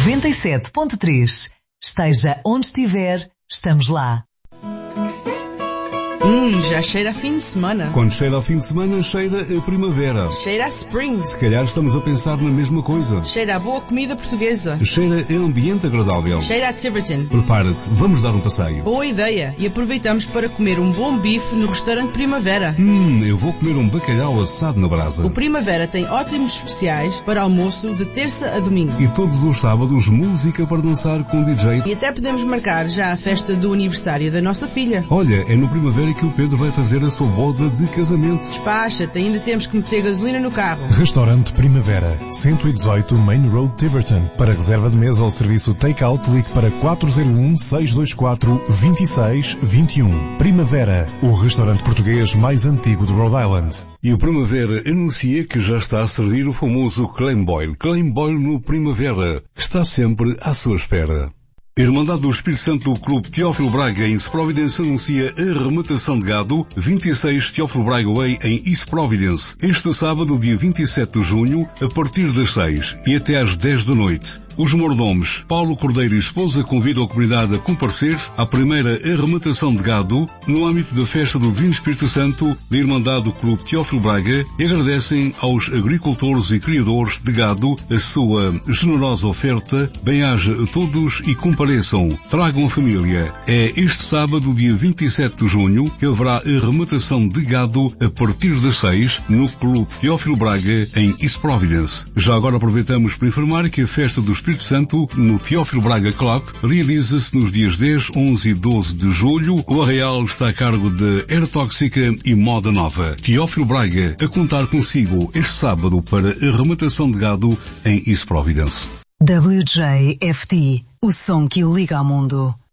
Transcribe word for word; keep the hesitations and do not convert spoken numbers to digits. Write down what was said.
noventa e sete ponto três. Esteja onde estiver, estamos lá. Hum, já cheira a fim de semana. Quando cheira ao fim de semana, cheira a primavera. Cheira a spring. Se calhar estamos a pensar na mesma coisa. Cheira a boa comida portuguesa. Cheira a ambiente agradável. Cheira a Tiverton. Prepara-te, vamos dar um passeio. Boa ideia. E aproveitamos para comer um bom bife no restaurante Primavera. Hum, eu vou comer um bacalhau assado na brasa. O Primavera tem ótimos especiais para almoço de terça a domingo. E todos os sábados, música para dançar com o D J. E até podemos marcar já a festa do aniversário da nossa filha. Olha, é no Primavera que o Pedro vai fazer a sua boda de casamento. Despacha-te, ainda temos que meter gasolina no carro. Restaurante Primavera, cento e dezoito Main Road, Tiverton. Para reserva de mesa ou serviço take-out, ligue para quatro zero um, seis dois quatro, dois seis dois um. Primavera, o restaurante português mais antigo de Rhode Island. E o Primavera anuncia que já está a servir o famoso Clam Boil. Clam Boil no Primavera, que está sempre à sua espera. A Irmandade do Espírito Santo do Clube Teófilo Braga em East Providence anuncia a arrematação de gado vinte e seis Teófilo Braga Way em East Providence. Este sábado, dia vinte e sete de junho, a partir das seis e até às dez da noite. Os mordomos Paulo Cordeiro e esposa convidam a comunidade a comparecer à primeira arrematação de gado no âmbito da festa do Divino Espírito Santo da Irmandade do Clube Teófilo Braga e agradecem aos agricultores e criadores de gado a sua generosa oferta. Bem-aja a todos e compareçam. Tragam a família. É este sábado, dia vinte e sete de junho, que haverá a arrematação de gado a partir das seis no Clube Teófilo Braga em East Providence. Já agora aproveitamos para informar que a festa dos Espírito Santo no Teófilo Braga Club realiza-se nos dias dez, onze e doze de julho. O arraial está a cargo de Air Tóxica e Moda Nova. Teófilo Braga a contar consigo este sábado para a arrematação de gado em East Providence. W J F T, o som que o liga ao mundo.